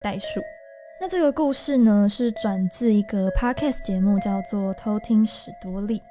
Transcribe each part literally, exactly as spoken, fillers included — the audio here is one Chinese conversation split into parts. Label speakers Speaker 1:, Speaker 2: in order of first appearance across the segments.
Speaker 1: 代数。那这个故事呢，是转自一个 podcast 节目，叫做偷听史多利。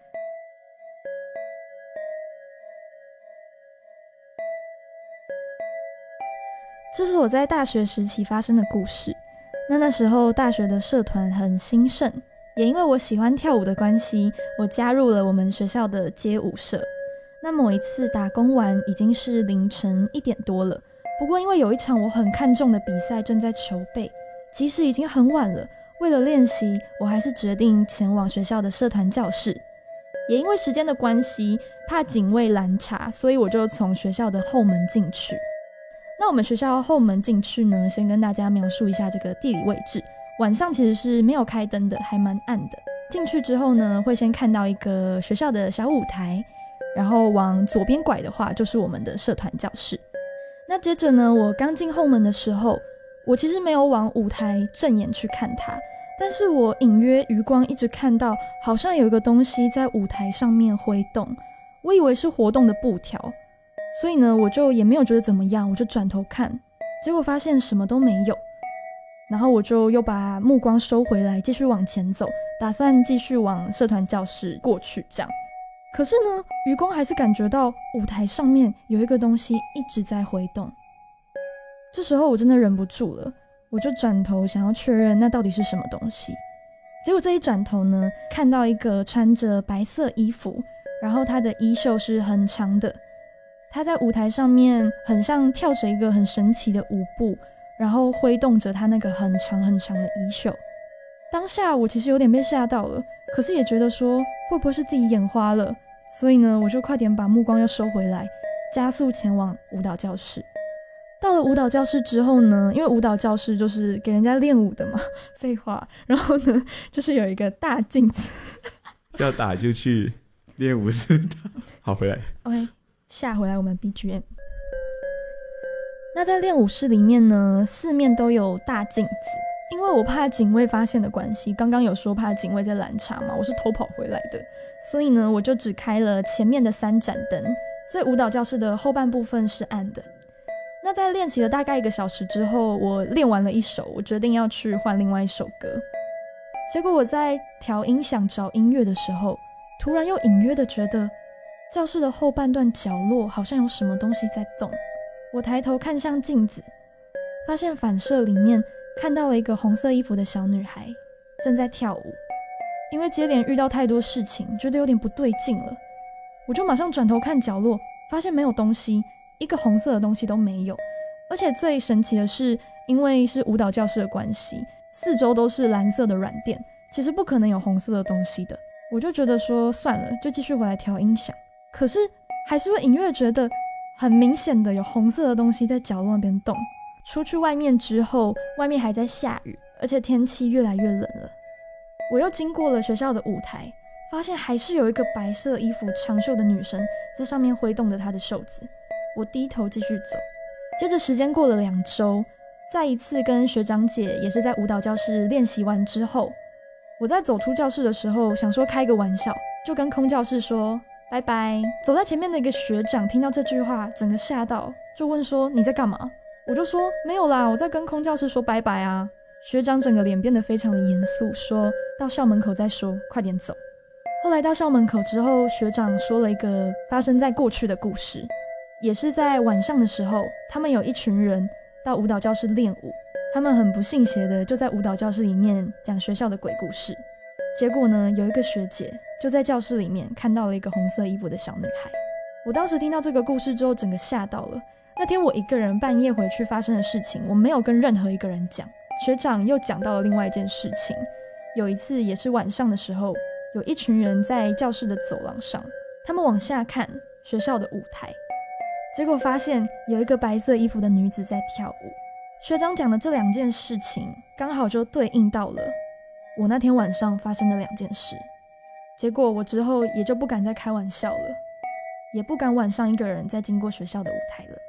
Speaker 1: 这是我在大学时期发生的故事。那那时候大学的社团很兴盛，也因为我喜欢跳舞的关系，我加入了我们学校的街舞社。那某一次打工完已经是凌晨一点多了，不过因为有一场我很看重的比赛正在筹备，即使已经很晚了，为了练习，我还是决定前往学校的社团教室。也因为时间的关系，怕警卫拦查，所以我就从学校的后门进去。那我们学校后门进去呢，先跟大家描述一下这个地理位置。晚上其实是没有开灯的，还蛮暗的。进去之后呢，会先看到一个学校的小舞台，然后往左边拐的话就是我们的社团教室。那接着呢，我刚进后门的时候，我其实没有往舞台正眼去看它，但是我隐约余光一直看到好像有一个东西在舞台上面挥动，我以为是活动的布条，所以呢我就也没有觉得怎么样，我就转头看，结果发现什么都没有。然后我就又把目光收回来，继续往前走，打算继续往社团教室过去这样。可是呢，余光还是感觉到舞台上面有一个东西一直在挥动。这时候我真的忍不住了，我就转头想要确认那到底是什么东西。结果这一转头呢，看到一个穿着白色衣服，然后他的衣袖是很长的，他在舞台上面很像跳着一个很神奇的舞步，然后挥动着他那个很长很长的衣袖。当下我其实有点被吓到了，可是也觉得说会不会是自己眼花了，所以呢我就快点把目光又收回来，加速前往舞蹈教室。到了舞蹈教室之后呢，因为舞蹈教室就是给人家练舞的嘛，废话，然后呢就是有一个大镜子
Speaker 2: 要打就去练舞是的。好，回来
Speaker 1: OK， 下回来我们 B G M。 那在练舞室里面呢，四面都有大镜子，因为我怕警卫发现的关系，刚刚有说怕警卫在拦查嘛，我是偷跑回来的，所以呢我就只开了前面的三盏灯，所以舞蹈教室的后半部分是暗的。那在练习了大概一个小时之后，我练完了一首，我决定要去换另外一首歌。结果我在调音响找音乐的时候，突然又隐约的觉得教室的后半段角落好像有什么东西在动。我抬头看向镜子，发现反射里面看到了一个红色衣服的小女孩正在跳舞。因为接连遇到太多事情，觉得有点不对劲了，我就马上转头看角落，发现没有东西，一个红色的东西都没有。而且最神奇的是，因为是舞蹈教室的关系，四周都是蓝色的软垫，其实不可能有红色的东西的。我就觉得说算了，就继续回来调音响。可是还是会隐约觉得很明显的有红色的东西在角落那边动。出去外面之后，外面还在下雨，而且天气越来越冷了。我又经过了学校的舞台，发现还是有一个白色衣服长袖的女生在上面挥动着她的袖子。我低头继续走。接着时间过了两周，再一次跟学长姐也是在舞蹈教室练习完之后，我在走出教室的时候想说开个玩笑，就跟空教室说拜拜。走在前面的一个学长听到这句话整个吓到，就问说你在干嘛？我就说没有啦，我在跟空教室说拜拜啊。学长整个脸变得非常的严肃，说到校门口再说，快点走。后来到校门口之后，学长说了一个发生在过去的故事，也是在晚上的时候，他们有一群人到舞蹈教室练舞，他们很不信邪的就在舞蹈教室里面讲学校的鬼故事。结果呢，有一个学姐就在教室里面看到了一个红色衣服的小女孩。我当时听到这个故事之后整个吓到了。那天我一个人半夜回去发生的事情，我没有跟任何一个人讲。学长又讲到了另外一件事情，有一次也是晚上的时候，有一群人在教室的走廊上，他们往下看学校的舞台，结果发现有一个白色衣服的女子在跳舞。学长讲的这两件事情刚好就对应到了我那天晚上发生的两件事。结果我之后也就不敢再开玩笑了，也不敢晚上一个人再经过学校的舞台了。